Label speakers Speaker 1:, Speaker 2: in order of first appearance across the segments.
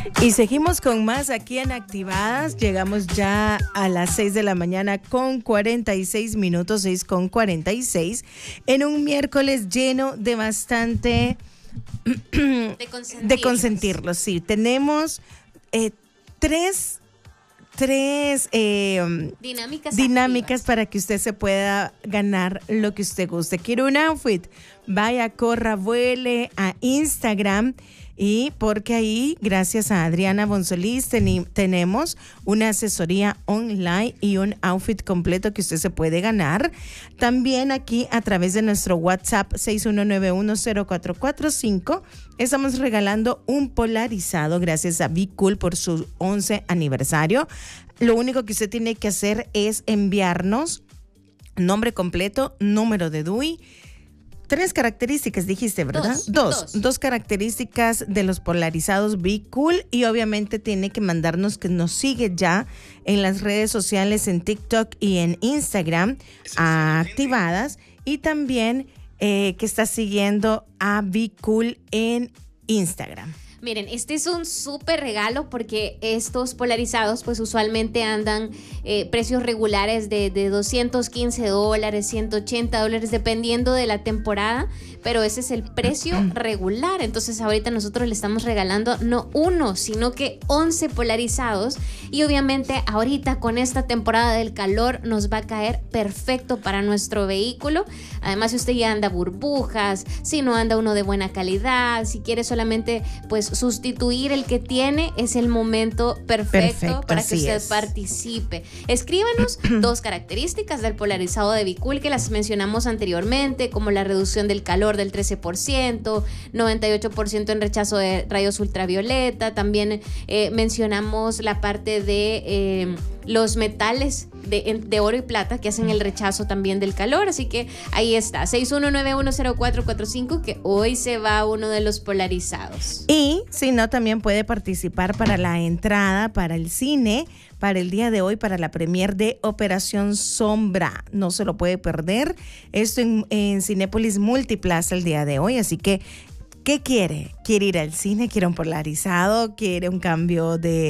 Speaker 1: Y seguimos con más aquí en Activadas. Llegamos ya a las 6 de la mañana con 46 minutos, 6 con 46, en un miércoles lleno de bastante de consentirlos. Sí, tenemos tres dinámicas para que usted se pueda ganar lo que usted guste. ¿Quiere un outfit? Vaya, corra, vuele a Instagram. Y porque ahí, gracias a Adriana Bonsolís, tenemos una asesoría online y un outfit completo que usted se puede ganar. También aquí a través de nuestro WhatsApp 61910445 estamos regalando un polarizado gracias a Be Cool por su 11 aniversario. Lo único que usted tiene que hacer es enviarnos nombre completo, número de DUI, 3 características dijiste, ¿verdad? Dos características de los polarizados Be Cool, y obviamente tiene que mandarnos que nos sigue ya en las redes sociales, en TikTok y en Instagram, Activadas, y también que está siguiendo a Be Cool en Instagram.
Speaker 2: Miren, este es un súper regalo porque estos polarizados pues usualmente andan precios regulares de $215, $180, dependiendo de la temporada, pero ese es el precio regular. Entonces ahorita nosotros le estamos regalando no uno, sino que 11 polarizados, y obviamente ahorita con esta temporada del calor nos va a caer perfecto para nuestro vehículo. Además, si usted ya anda burbujas, si no anda uno de buena calidad, si quiere solamente pues sustituir el que tiene, es el momento perfecto para que usted participe. Escríbanos 2 características del polarizado de Be Cool que las mencionamos anteriormente, como la reducción del calor del 13%, 98% en rechazo de rayos ultravioleta. También mencionamos la parte de los metales de oro y plata que hacen el rechazo también del calor. Así que ahí está, 61910445, que hoy se va uno de los polarizados.
Speaker 1: Y si no, también puede participar para la entrada para el cine, para el día de hoy, para la premier de Operación Sombra. No se lo puede perder. Esto en Cinépolis Multiplaza el día de hoy. Así que, ¿qué quiere? ¿Quiere ir al cine? ¿Quiere un polarizado? ¿Quiere un cambio de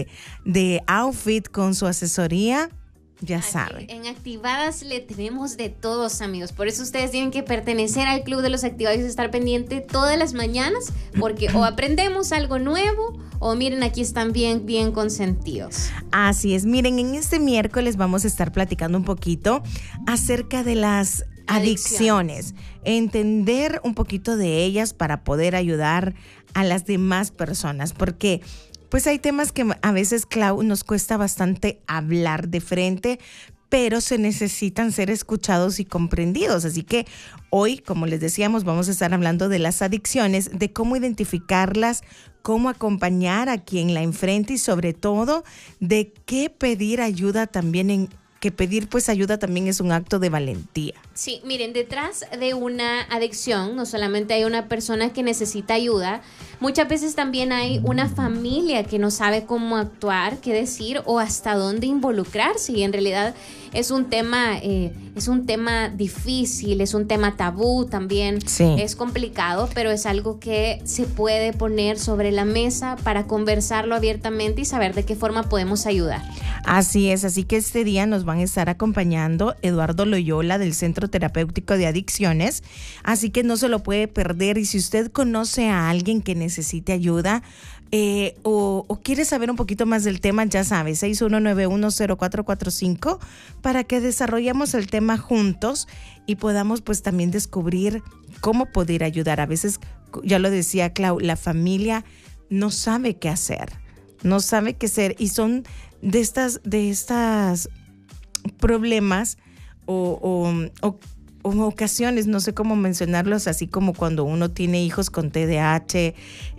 Speaker 1: outfit con su asesoría? Ya sabe.
Speaker 2: En Activadas le tenemos de todos, amigos. Por eso ustedes tienen que pertenecer al Club de los Activados y estar pendiente todas las mañanas, porque o aprendemos algo nuevo o miren, aquí están bien consentidos.
Speaker 1: Así es. Miren, en este miércoles vamos a estar platicando un poquito acerca de las adicciones. Entender un poquito de ellas para poder ayudar a las demás personas, porque pues hay temas que a veces, Clau, nos cuesta bastante hablar de frente, pero se necesitan ser escuchados y comprendidos. Así que hoy, como les decíamos, vamos a estar hablando de las adicciones, de cómo identificarlas, cómo acompañar a quien la enfrente y sobre todo de qué pedir ayuda también que pedir pues ayuda también es un acto de valentía.
Speaker 2: Sí, miren, detrás de una adicción no solamente hay una persona que necesita ayuda, muchas veces también hay una familia que no sabe cómo actuar, qué decir o hasta dónde involucrarse, y en realidad es un tema difícil, es un tema tabú también, sí. Es complicado, pero es algo que se puede poner sobre la mesa para conversarlo abiertamente y saber de qué forma podemos ayudar.
Speaker 1: Así es, así que este día nos van a estar acompañando Eduardo Loyola del Centro Terapéutico de Adicciones, así que no se lo puede perder. Y si usted conoce a alguien que necesite ayuda o quiere saber un poquito más del tema, ya sabe, 61910445 para que desarrollemos el tema juntos y podamos pues también descubrir cómo poder ayudar. A veces, ya lo decía Clau, la familia no sabe qué hacer, no sabe qué hacer, y son de estas problemas o ocasiones, no sé cómo mencionarlos, así como cuando uno tiene hijos con TDAH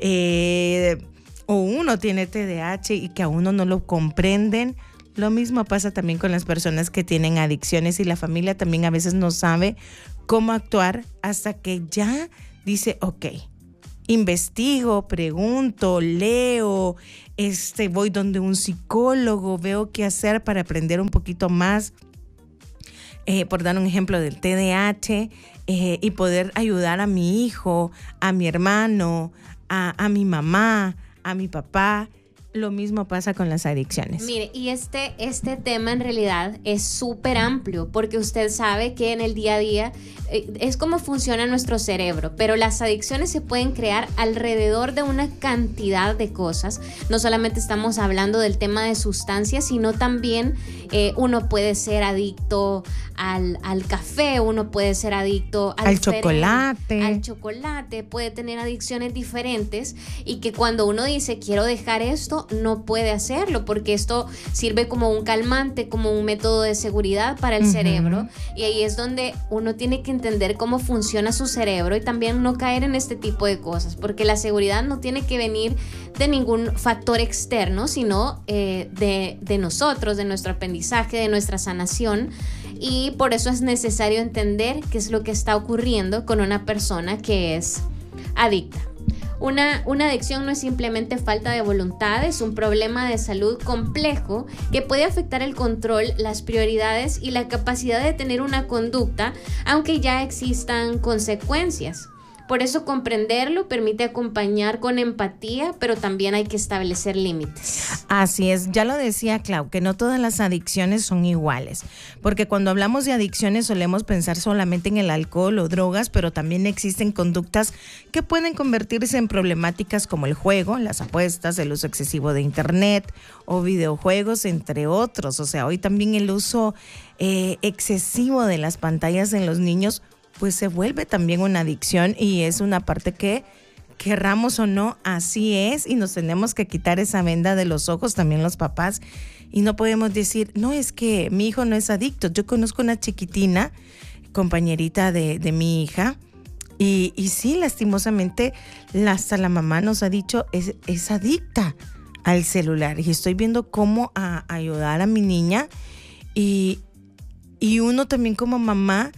Speaker 1: o uno tiene TDAH y que a uno no lo comprenden. Lo mismo pasa también con las personas que tienen adicciones, y la familia también a veces no sabe cómo actuar hasta que ya dice, ok, investigo, pregunto, leo, voy donde un psicólogo, veo qué hacer para aprender un poquito más, por dar un ejemplo del TDAH, y poder ayudar a mi hijo, a mi hermano, a mi mamá, a mi papá, lo mismo pasa con las adicciones.
Speaker 2: Mire, y este tema en realidad es súper amplio, porque usted sabe que en el día a día es como funciona nuestro cerebro, pero las adicciones se pueden crear alrededor de una cantidad de cosas. No solamente estamos hablando del tema de sustancias, sino también uno puede ser adicto al café, uno puede ser adicto al
Speaker 1: chocolate.
Speaker 2: Al chocolate, puede tener adicciones diferentes, y que cuando uno dice quiero dejar esto, no puede hacerlo, porque esto sirve como un calmante, como un método de seguridad para el cerebro, y ahí es donde uno tiene que entender cómo funciona su cerebro y también no caer en este tipo de cosas, porque la seguridad no tiene que venir de ningún factor externo, sino de nosotros, de nuestro aprendizaje, de nuestra sanación. Y por eso es necesario entender qué es lo que está ocurriendo con una persona que es adicta. Una adicción no es simplemente falta de voluntad, es un problema de salud complejo que puede afectar el control, las prioridades y la capacidad de tener una conducta, aunque ya existan consecuencias. Por eso comprenderlo permite acompañar con empatía, pero también hay que establecer límites.
Speaker 1: Así es, ya lo decía Clau, que no todas las adicciones son iguales, porque cuando hablamos de adicciones solemos pensar solamente en el alcohol o drogas, pero también existen conductas que pueden convertirse en problemáticas como el juego, las apuestas, el uso excesivo de internet o videojuegos, entre otros. O sea, hoy también el uso excesivo de las pantallas en los niños pues se vuelve también una adicción, y es una parte que, querramos o no, así es, y nos tenemos que quitar esa venda de los ojos también los papás, y no podemos decir, no, es que mi hijo no es adicto. Yo conozco una chiquitina, compañerita de mi hija, y sí, lastimosamente, hasta la mamá nos ha dicho, es adicta al celular, y estoy viendo cómo ayudar a mi niña, y uno también como mamá,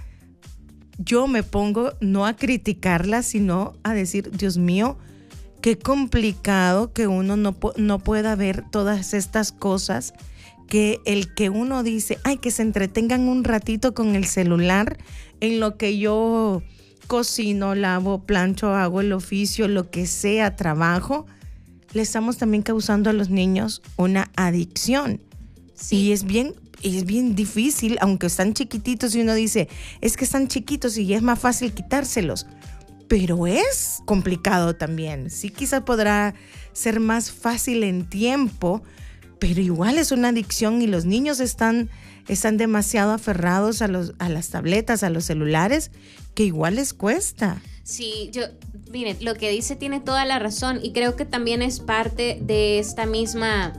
Speaker 1: yo me pongo no a criticarla, sino a decir, Dios mío, qué complicado que uno no pueda ver todas estas cosas, que el que uno dice, ay, que se entretengan un ratito con el celular en lo que yo cocino, lavo, plancho, hago el oficio, lo que sea, trabajo, le estamos también causando a los niños una adicción. Sí. Y es bien difícil, aunque están chiquititos, y uno dice, es que están chiquitos y es más fácil quitárselos, pero es complicado también. Sí, quizás podrá ser más fácil en tiempo, pero igual es una adicción, y los niños están demasiado aferrados a las tabletas, a los celulares, que igual les cuesta.
Speaker 2: Sí, miren, lo que dice tiene toda la razón, y creo que también es parte de esta misma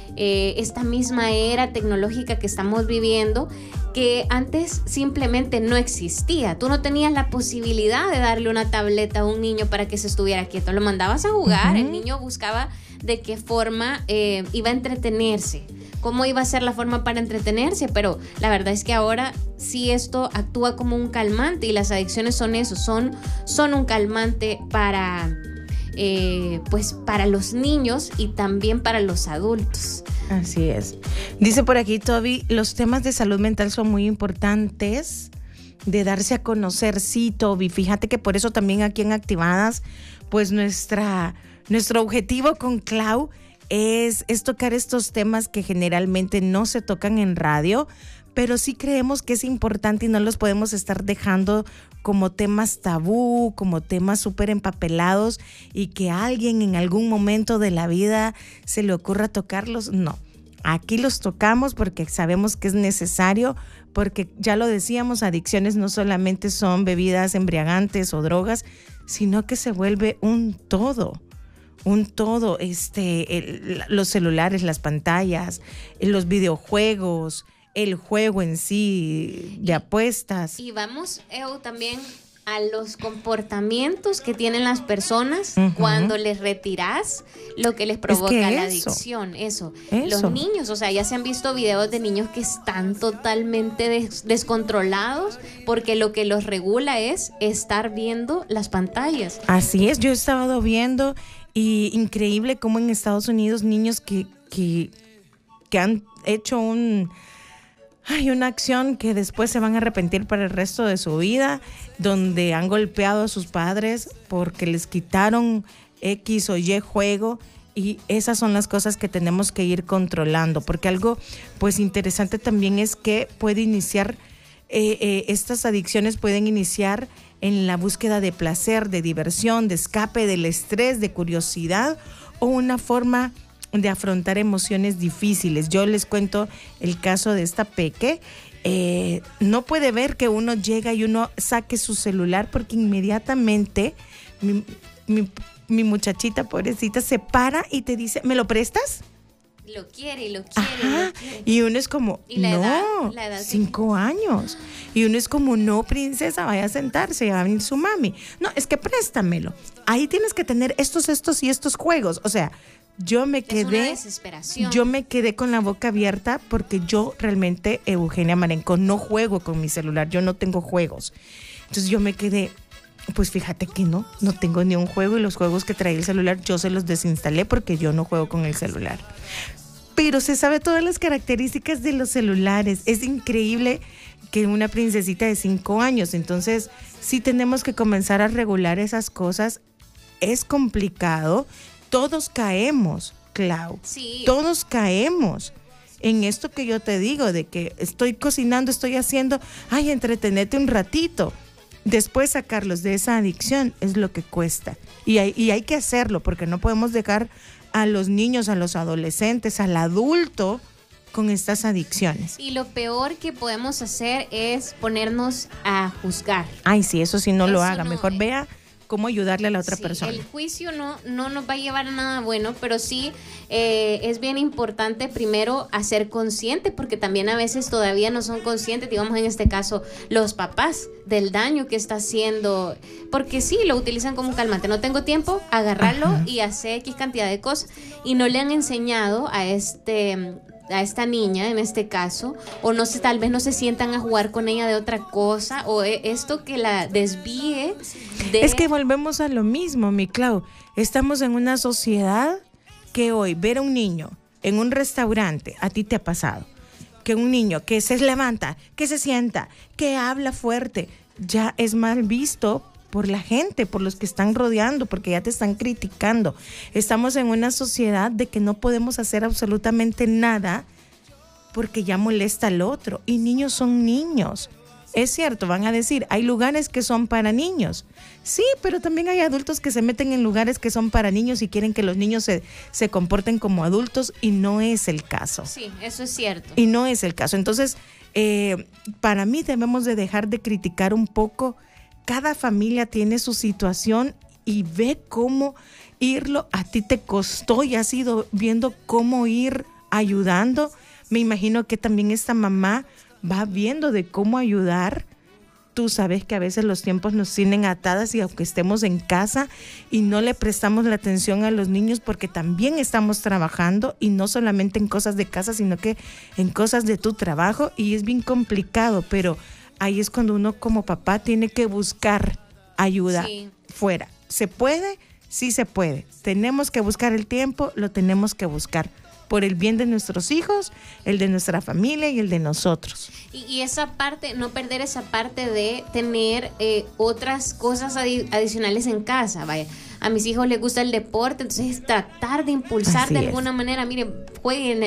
Speaker 2: era tecnológica que estamos viviendo, que antes simplemente no existía. Tú no tenías la posibilidad de darle una tableta a un niño para que se estuviera quieto. Lo mandabas a jugar, el niño buscaba de qué forma iba a entretenerse, cómo iba a ser la forma para entretenerse, pero la verdad es que ahora sí esto actúa como un calmante, y las adicciones son eso, son un calmante para los niños y también para los adultos.
Speaker 1: Así es. Dice por aquí Toby, los temas de salud mental son muy importantes de darse a conocer. Sí, Toby, fíjate que por eso también aquí en Activadas, pues nuestro objetivo con Clau es tocar estos temas que generalmente no se tocan en radio, pero sí creemos que es importante y no los podemos estar dejando como temas tabú, como temas súper empapelados, y que a alguien en algún momento de la vida se le ocurra tocarlos. No, aquí los tocamos porque sabemos que es necesario, porque ya lo decíamos, adicciones no solamente son bebidas embriagantes o drogas, sino que se vuelve un todo. Los celulares, las pantallas, los videojuegos, el juego en sí de apuestas.
Speaker 2: Y vamos también a los comportamientos que tienen las personas cuando les retiras lo que les provoca la adicción. Eso. Los niños, o sea, ya se han visto videos de niños que están totalmente descontrolados, porque lo que los regula es estar viendo las pantallas.
Speaker 1: Así es, yo he estado viendo, y increíble cómo en Estados Unidos niños que han hecho una acción que después se van a arrepentir para el resto de su vida, donde han golpeado a sus padres porque les quitaron X o Y juego, Y esas son las cosas que tenemos que ir controlando, porque algo pues interesante también es que puede iniciar, estas adicciones pueden iniciar en la búsqueda de placer, de diversión, de escape del estrés, de curiosidad o una forma de afrontar emociones difíciles. Yo les cuento el caso de esta peque. No puede ver que uno llega y uno saque su celular porque inmediatamente mi muchachita pobrecita se para y te dice, ¿me lo prestas?
Speaker 2: Lo quiere.
Speaker 1: Ajá. Y uno es como,
Speaker 2: ¿Y la
Speaker 1: no,
Speaker 2: edad
Speaker 1: 5 años. Y uno es como, no, princesa, vaya a sentarse, va a venir su mami. No, es que préstamelo. Ahí tienes que tener estos y estos juegos. O sea, yo me quedé,
Speaker 2: es una desesperación.
Speaker 1: Yo me quedé con la boca abierta porque yo realmente, Eugenia Marenco, no juego con mi celular, yo no tengo juegos. Entonces yo me quedé, pues fíjate que no tengo ni un juego y los juegos que traía el celular yo se los desinstalé porque yo no juego con el celular. Pero se sabe todas las características de los celulares. Es increíble que una princesita de 5 años, entonces sí tenemos que comenzar a regular esas cosas. Es complicado. Todos caemos, Clau.
Speaker 2: Sí.
Speaker 1: Todos caemos en esto que yo te digo, de que estoy cocinando, estoy haciendo, entretenete un ratito. Después sacarlos de esa adicción es lo que cuesta. Y hay que hacerlo porque no podemos dejar a los niños, a los adolescentes, al adulto con estas adicciones.
Speaker 2: Y lo peor que podemos hacer es ponernos a juzgar.
Speaker 1: Ay, sí, eso sí no lo haga.
Speaker 2: No,
Speaker 1: Mejor vea cómo ayudarle a la otra
Speaker 2: sí,
Speaker 1: persona.
Speaker 2: El juicio no nos va a llevar a nada bueno, pero sí es bien importante primero hacer consciente, porque también a veces todavía no son conscientes, digamos en este caso los papás, del daño que está haciendo, porque sí, lo utilizan como calmante. No tengo tiempo, agarrarlo y hacer X cantidad de cosas, y no le han enseñado a esta niña en este caso, o no sé, tal vez no se sientan a jugar con ella de otra cosa, o esto que la desvíe de...
Speaker 1: Es que volvemos a lo mismo, mi Clau. Estamos en una sociedad que hoy ver a un niño en un restaurante, a ti te ha pasado, que un niño que se levanta, que se sienta, que habla fuerte, ya es mal visto por la gente, por los que están rodeando, porque ya te están criticando. Estamos en una sociedad de que no podemos hacer absolutamente nada porque ya molesta al otro. Y niños son niños. Es cierto, van a decir, hay lugares que son para niños. Sí, pero también hay adultos que se meten en lugares que son para niños y quieren que los niños se comporten como adultos, y no es el caso.
Speaker 2: Sí, eso es cierto.
Speaker 1: Y no es el caso. Entonces, para mí debemos de dejar de criticar un poco. Cada familia tiene su situación y ve cómo irlo. A ti te costó y has ido viendo cómo ir ayudando. Me imagino que también esta mamá va viendo de cómo ayudar. Tú sabes que a veces los tiempos nos tienen atadas, y aunque estemos en casa y no le prestamos la atención a los niños porque también estamos trabajando, y no solamente en cosas de casa, sino que en cosas de tu trabajo, y es bien complicado, pero ahí es cuando uno como papá tiene que buscar ayuda fuera. ¿Se puede? Sí se puede. Tenemos que buscar el tiempo, lo tenemos que buscar por el bien de nuestros hijos, el de nuestra familia y el de nosotros.
Speaker 2: Y esa parte, no perder esa parte de tener otras cosas adicionales en casa. Vaya, a mis hijos les gusta el deporte, entonces tratar de impulsar de alguna manera. Mire, juegue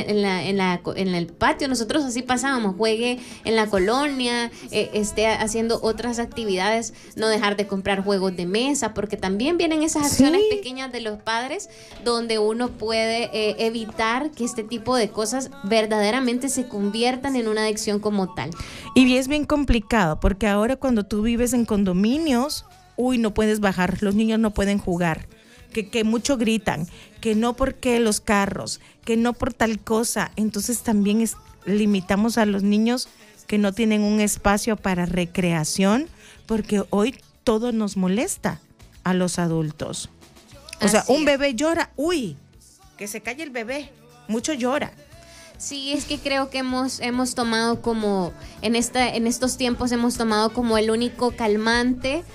Speaker 2: en el patio, nosotros así pasábamos, juegue en la colonia, esté haciendo otras actividades, no dejar de comprar juegos de mesa, porque también vienen esas acciones pequeñas de los padres donde uno puede evitar que este tipo de cosas verdaderamente se conviertan en una adicción como tal.
Speaker 1: Y es bien complicado, porque ahora cuando tú vives en condominios, no puedes bajar, los niños no pueden jugar, que mucho gritan, que no porque los carros, que no por tal cosa. Entonces también limitamos a los niños que no tienen un espacio para recreación, porque hoy todo nos molesta a los adultos. O sea, un bebé llora, que se calle el bebé, mucho llora.
Speaker 2: Sí, es que creo que hemos tomado como, en estos tiempos hemos tomado como el único calmante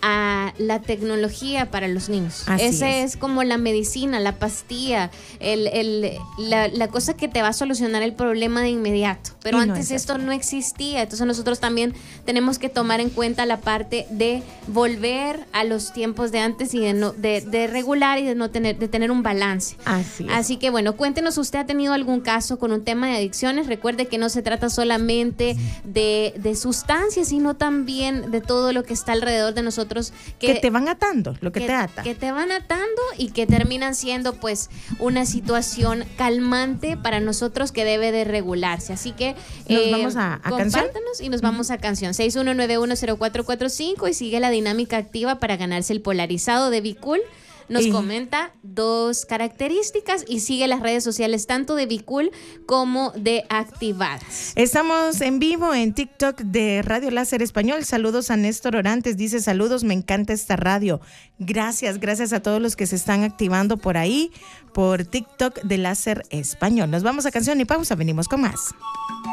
Speaker 2: a la tecnología para los niños.
Speaker 1: Ese
Speaker 2: es como la medicina, la pastilla, la cosa que te va a solucionar el problema de inmediato. Pero antes esto no existía. Entonces nosotros también tenemos que tomar en cuenta la parte de volver a los tiempos de antes y de regular y de tener un balance. Así que bueno, cuéntenos, ¿usted ha tenido algún caso con un tema de adicciones? Recuerde que no se trata solamente de sustancias, sino también de todo lo que está alrededor de nosotros.
Speaker 1: Que te van atando, lo que te ata.
Speaker 2: Que te van atando y que terminan siendo pues una situación calmante para nosotros que debe de regularse. Así que
Speaker 1: nos vamos a canción
Speaker 2: y nos vamos a canción 61910445 y sigue la dinámica activa para ganarse el polarizado de Be-Cool. Nos comenta 2 características y sigue las redes sociales tanto de Be-Cool como de Activadas.
Speaker 1: Estamos en vivo en TikTok de Radio Láser Español. Saludos a Néstor Orantes, dice saludos, me encanta esta radio. Gracias a todos los que se están activando por ahí, por TikTok de Láser Español. Nos vamos a canción y pausa, venimos con más.